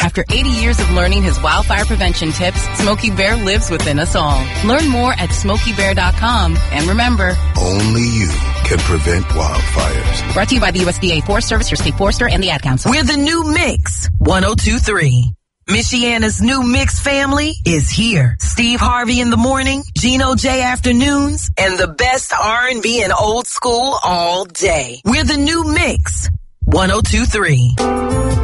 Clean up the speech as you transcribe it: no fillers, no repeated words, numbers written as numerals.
After 80 years of learning his wildfire prevention tips, Smokey Bear lives within us all. Learn more at SmokeyBear.com. And remember, only you can prevent wildfires. Brought to you by the USDA Forest Service, your state forester, and the Ad Council. We're the new Mix 102.3. Michiana's new Mix family is here. Steve Harvey in the morning, Gino J afternoons, and the best R&B and old school all day. We're the new Mix 102.3.